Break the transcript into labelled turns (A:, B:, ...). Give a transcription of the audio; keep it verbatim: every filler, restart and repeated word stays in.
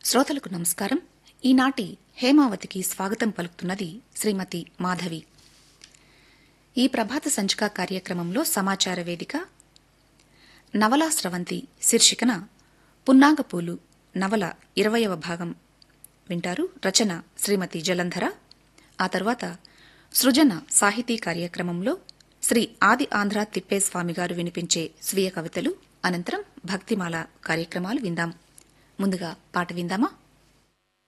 A: శ్రోతలకు నమస్కారం. ఈనాటి హేమావతికి స్వాగతం పలుకుతున్నది శ్రీమతి మాధవి. ఈ ప్రభాత సంచిక కార్యక్రమంలో సమాచార వేదిక నవలా స్రవంతి శీర్షికన పున్నాగపూలు నవల ఇరవయవ భాగం వింటారు. రచన శ్రీమతి జలంధర. ఆ తర్వాత సృజన సాహితీ కార్యక్రమంలో శ్రీ ఆది ఆంధ్ర తిప్పేస్వామి గారు వినిపించే స్వీయ కవితలు, అనంతరం భక్తిమాల కార్యక్రమాలు విందాం. ముందుగా పాట విందామా?